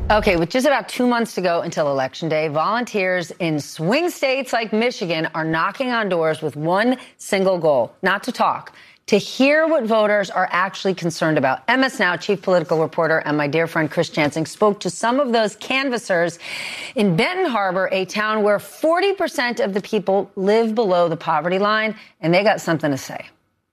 Okay, with just about 2 months to go until Election Day, volunteers in swing states like Michigan are knocking on doors with one single goal: not to talk, to hear what voters are actually concerned about. MS Now chief political reporter and my dear friend Chris Jansing spoke to some of those canvassers in Benton Harbor, a town where 40% of the people live below the poverty line, and they got something to say.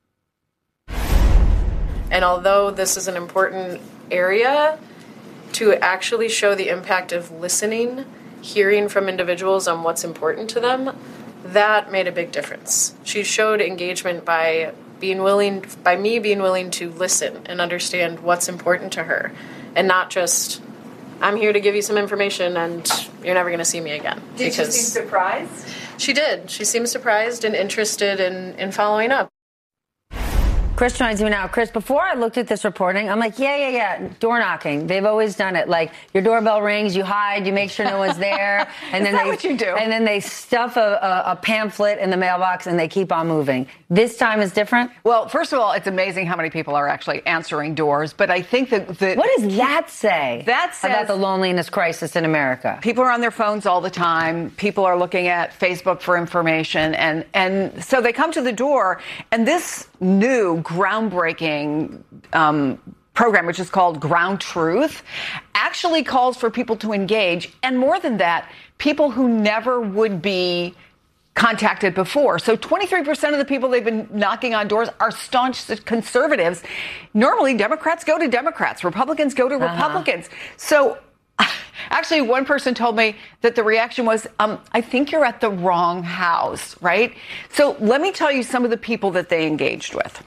And although this is an important area, to actually show the impact of listening, hearing from individuals on what's important to them, that made a big difference. She showed engagement by me being willing to listen and understand what's important to her, and not just, I'm here to give you some information and you're never going to see me again. Did she seem surprised? She did. She seemed surprised and interested in following up. Chris joins me now. Chris, before I looked at this reporting, I'm like, yeah, door knocking. They've always done it. Like, your doorbell rings, you hide, you make sure no one's there. And then what you do? And then they stuff a pamphlet in the mailbox and they keep on moving. This time is different? Well, first of all, it's amazing how many people are actually answering doors. But I think that what does that say that says about the loneliness crisis in America? People are on their phones all the time. People are looking at Facebook for information. And so they come to the door, and this new groundbreaking program, which is called Ground Truth, actually calls for people to engage. And more than that, people who never would be contacted before. So 23% of the people they've been knocking on doors are staunch conservatives. Normally, Democrats go to Democrats. Republicans go to Republicans. So actually, one person told me that the reaction was, I think you're at the wrong house, right? So let me tell you some of the people that they engaged with.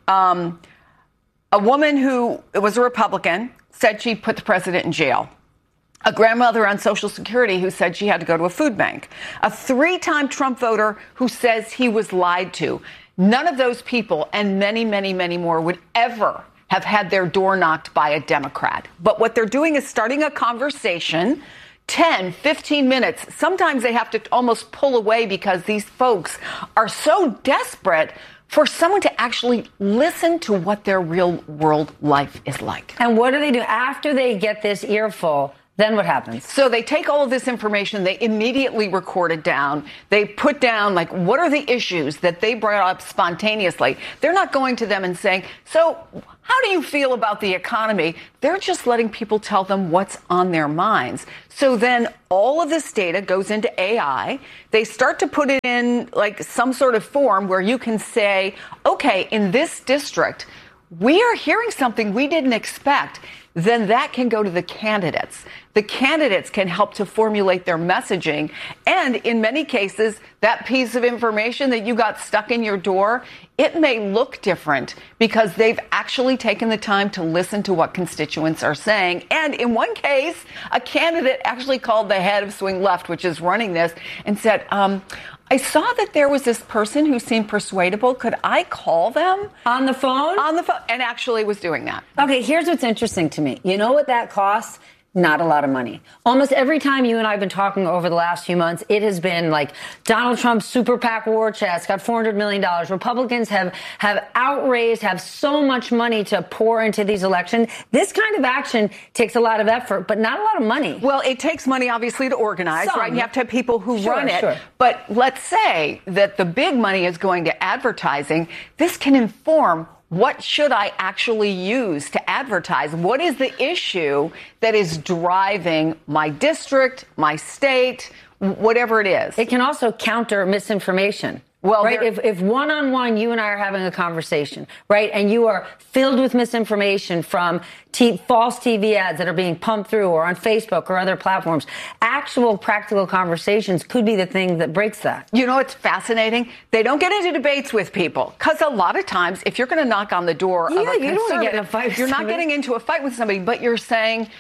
A woman who was a Republican said she put the president in jail. A grandmother on Social Security who said she had to go to a food bank. A 3-time Trump voter who says he was lied to. None of those people, and many, many, many more, would ever have had their door knocked by a Democrat. But what they're doing is starting a conversation, 10, 15 minutes. Sometimes they have to almost pull away because these folks are so desperate for someone to actually listen to what their real world life is like. And what do they do after they get this earful? Then what happens? So they take all of this information, they immediately record it down. They put down, like, what are the issues that they brought up spontaneously? They're not going to them and saying, so how do you feel about the economy? They're just letting people tell them what's on their minds. So then all of this data goes into AI. They start to put it in like some sort of form where you can say, okay, in this district, we are hearing something we didn't expect. Then that can go to the candidates. The candidates can help to formulate their messaging. And in many cases, that piece of information that you got stuck in your door, it may look different because they've actually taken the time to listen to what constituents are saying. And in one case, a candidate actually called the head of Swing Left, which is running this, and said, I saw that there was this person who seemed persuadable. Could I call them? On the phone? On the phone. And actually was doing that. Okay, here's what's interesting to me. You know what that costs? Not a lot of money. Almost every time you and I have been talking over the last few months, it has been like Donald Trump's super PAC war chest got $400 million. Republicans have outraised, have so much money to pour into these elections. This kind of action takes a lot of effort, but not a lot of money. Well, it takes money, obviously, to organize, right? You have to have people who run it. Sure. But let's say that the big money is going to advertising. This can inform what should I actually use to advertise? What is the issue that is driving my district, my state, whatever it is? It can also counter misinformation. Well, right. If one-on-one you and I are having a conversation, right, and you are filled with misinformation from false TV ads that are being pumped through or on Facebook or other platforms, actual practical conversations could be the thing that breaks that. You know, it's fascinating. They don't get into debates with people because a lot of times if you're going to knock on the door of a you don't want to get in a fight with you're not getting into a fight with somebody, but you're saying,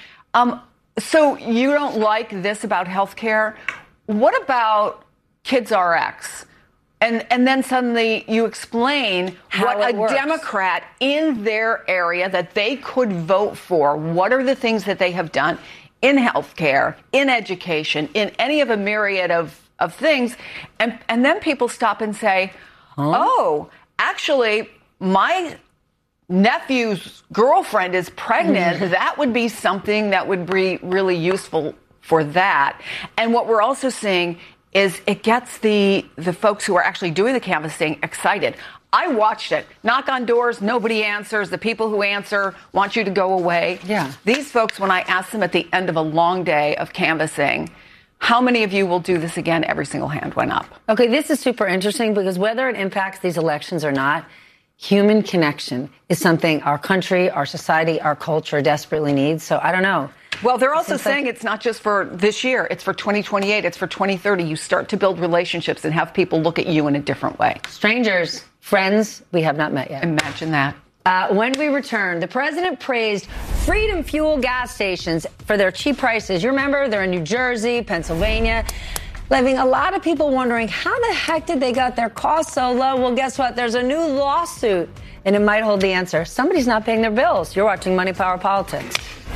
so you don't like this about healthcare? What about Kids RX? And then suddenly you explain what a Democrat in their area that they could vote for. What are the things that they have done in healthcare, in education, in any of a myriad of things? And then people stop and say, oh, actually, my nephew's girlfriend is pregnant, that would be something that would be really useful for that. And what we're also seeing is it gets the folks who are actually doing the canvassing excited. I watched it. Knock on doors, nobody answers. The people who answer want you to go away. Yeah. These folks, when I ask them at the end of a long day of canvassing, how many of you will do this again? Every single hand went up. Okay, this is super interesting because whether it impacts these elections or not, human connection is something our country, our society, our culture desperately needs. So I don't know. Well, they're also saying it's not just for this year. It's for 2028. It's for 2030. You start to build relationships and have people look at you in a different way. Strangers, friends we have not met yet. Imagine that. When we return, the president praised Freedom Fuel gas stations for their cheap prices. You remember, they're in New Jersey, Pennsylvania, leaving a lot of people wondering how the heck did they got their costs so low? Well, guess what? There's a new lawsuit, and it might hold the answer. Somebody's not paying their bills. You're watching Money, Power, Politics.